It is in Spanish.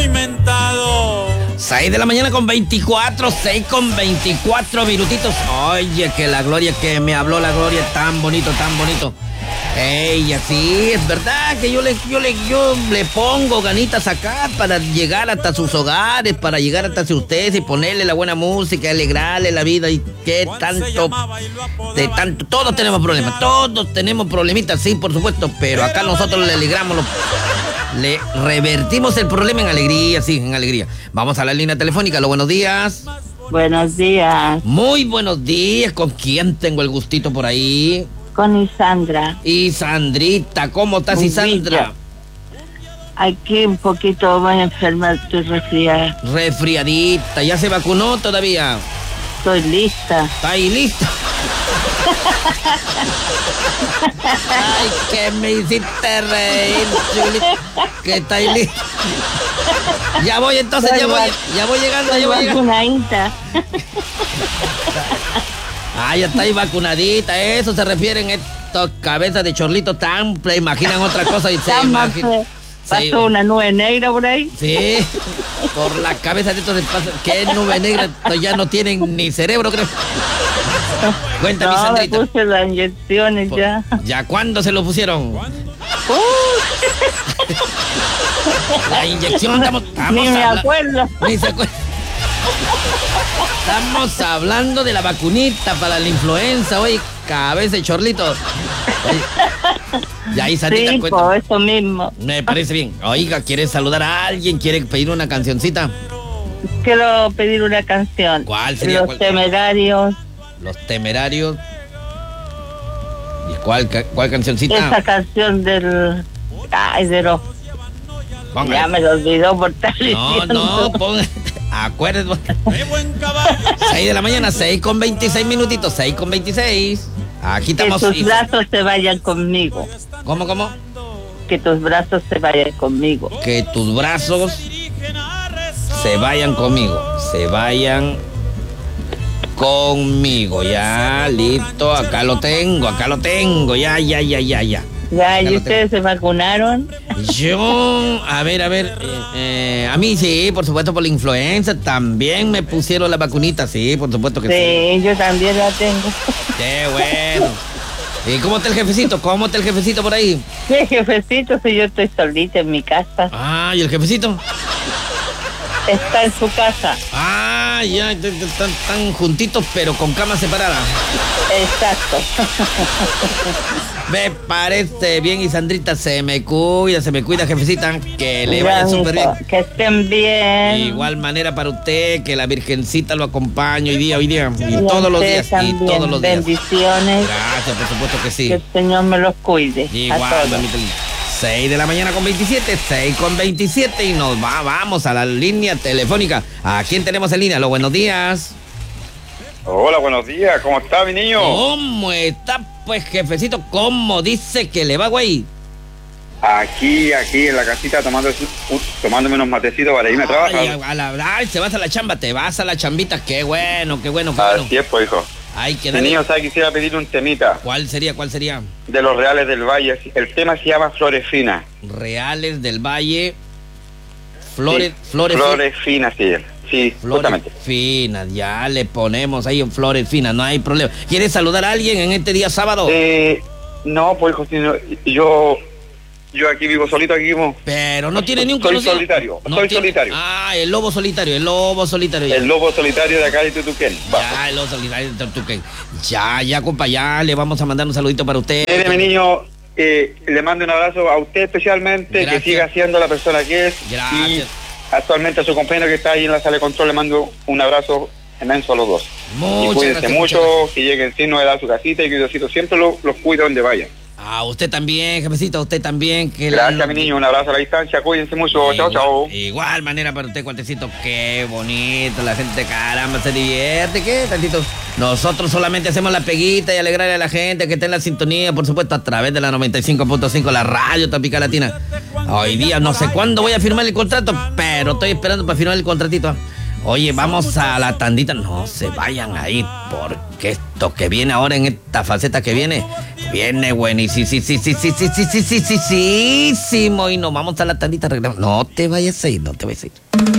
muy mentado. 6 de la mañana con 24, 6 con 24 minutitos. Oye, que la Gloria, que me habló la Gloria, tan bonito, tan bonito. Ella sí, es verdad que yo le pongo ganitas acá para llegar hasta sus hogares, para llegar hasta ustedes y ponerle la buena música, alegrarle la vida y qué tanto, todos tenemos problemitas, sí, por supuesto, pero acá nosotros le alegramos, le revertimos el problema en alegría, sí, en alegría. Vamos a la línea telefónica, buenos días. Buenos días. Muy buenos días, ¿con quién tengo el gustito por ahí? Con Isandra. Isandrita, ¿cómo estás, Isandra? Aquí un poquito muy enferma, estoy resfriada. Resfriadita, ¿ya se vacunó todavía? Estoy lista. ¿Está ahí lista? Ay, que me hiciste reír, Chulita. Que está ahí lista. Ya voy entonces, ya voy llegando. Vacunadita. Ah, ya está ahí vacunadita, eso se refieren estas cabezas de chorlito tan, imaginan otra cosa y se imaginan. ¿Pasó una nube negra por ahí? Sí, por la cabeza de estos se pasa. ¿Qué nube negra? Ya no tienen ni cerebro, creo. Cuéntame, no, Sandrita. Me puse las inyecciones ya. ¿Ya cuándo se lo pusieron? La inyección, estamos ni me acuerdo. Ni se acuerda. Estamos hablando de la vacunita para la influenza, oye, cabeza de chorlito. Ya ahí, Sandrita, sí, por eso mismo. Me parece bien. Oiga, ¿quieres saludar a alguien? ¿Quiere pedir una cancioncita? Quiero pedir una canción. ¿Cuál sería? Los Temerarios. Los Temerarios. ¿Y cuál cancioncita? Esa canción del... Ay, pero... Póngale. Ya me lo olvidó por estar No, ponga. Acuérdate. 6 de la mañana, 6 con 26 minutitos, 6 con 26. Aquí estamos. Que tus brazos se vayan conmigo. ¿Cómo? Que tus brazos se vayan conmigo. Que tus brazos se vayan conmigo. Se vayan conmigo. Ya, listo. Acá lo tengo. Ya. Ya, ¿y ustedes se vacunaron? Yo, a ver, a mí sí, por supuesto, por la influenza, también me pusieron la vacunita, sí, por supuesto que sí. Sí, yo también la tengo. Qué bueno. ¿Y cómo está el jefecito? Por ahí? Sí, jefecito, si yo estoy solita en mi casa. Ah, ¿y el jefecito? Está en su casa. Ah, ya, están juntitos, pero con camas separadas. Exacto. Me parece bien, Isandrita, se me cuida, jefecita, que le vaya súper bien. Que estén bien. De igual manera para usted, que la Virgencita lo acompañe hoy día, y todos los días, Bendiciones. Gracias, por supuesto que sí. Que el Señor me los cuide. Igual, mamita. 6 de la mañana con 27, 6 con 27 y nos vamos a la línea telefónica. ¿A quién tenemos en línea? Aló, buenos días. Hola, buenos días. ¿Cómo está, mi niño? ¿Cómo está, pues, jefecito? ¿Cómo dice que le va, güey? Aquí en la casita tomándome unos matecitos para irme a trabajar. Se vas a la chamba, te vas a la chambita. Qué bueno. Así es, pues, hijo. Ay, que mi niño, ¿sabe? Quisiera pedir un temita. ¿Cuál sería? De los Reales del Valle. El tema se llama Flores Finas. Reales del Valle. Flores Finas, sí. Sí, Flores justamente. Finas, ya le ponemos ahí en Flores Finas, no hay problema. ¿Quieres saludar a alguien en este día sábado? No, pues, hijo, sino, yo aquí vivo solito, aquí vivo. Pero no tiene ni un conocido. Soy solitario. Ah, el lobo solitario. El lobo solitario de acá de Tutuquén. Ya, el lobo solitario de Tutuquén. Ya, compa, ya le vamos a mandar un saludito para usted. Mire, mi niño, le mando un abrazo a usted especialmente. Gracias. Que siga siendo la persona que es. Gracias. Y actualmente a su compañero que está ahí en la sala de control le mando un abrazo inmenso a los dos. Y cuídense mucho, que lleguen sin novedad a su casita y que Diosito siempre los cuide donde vayan. A usted también, jefecito, a usted también. Gracias, mi niño, un abrazo a la distancia, cuídense mucho, chao. Igual manera para usted, cuartecito, qué bonito, la gente, caramba, se divierte, qué tantito. Nosotros solamente hacemos la peguita y alegrarle a la gente que está en la sintonía, por supuesto, a través de la 95.5, la radio Tropical Latina. Hoy día no sé cuándo voy a firmar el contrato, pero estoy esperando para firmar el contratito. Oye, vamos a la tandita. No se vayan ahí, porque esto que viene ahora en esta faceta que viene, Viene buenísimo. Y nos vamos a la tandita. No te vayas a ir, no te vayas a ir.